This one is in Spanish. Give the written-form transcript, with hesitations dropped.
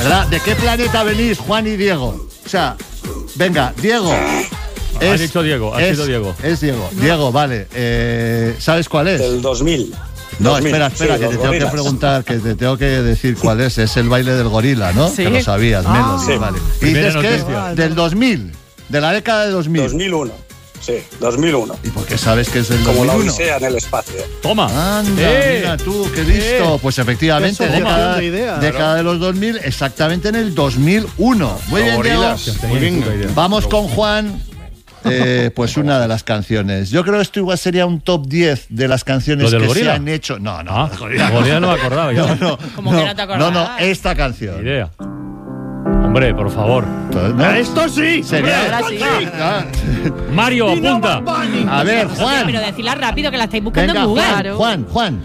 verdad, ¿de qué planeta venís, Juan y Diego? O sea, venga, Diego. Has dicho Diego, has sido Diego. Es Diego. No. Diego, vale. ¿Sabes cuál es? Del 2000. No, 2000, espera, sí, que te tengo que preguntar, que te tengo que decir cuál es. Es el baile del gorila, ¿no? Sí. Que lo sabías, Melody, sí. vale. Y dices que es del 2000, de la década de 2000. 2001. Sí, 2001. ¿Y por qué sabes que es del 2001? Como la Odisea en el espacio. Toma. Anda, mira tú, qué listo. Pues efectivamente, década de los 2000, exactamente en el 2001. Muy bien, Diego. Muy bien. Vamos con Juan. Pues una de las canciones. Yo creo que esto igual sería un top 10 de las canciones que se han hecho. No. Gorila no me acordaba yo. ¿Cómo que no te acordabas? No, esta canción. Idea. Hombre, por favor. ¿No? ¡Esto sí! Sería Ahora sí. Mario, apunta. A ver, Juan. Pero decirla rápido, que la estáis buscando Venga, en Google. Juan.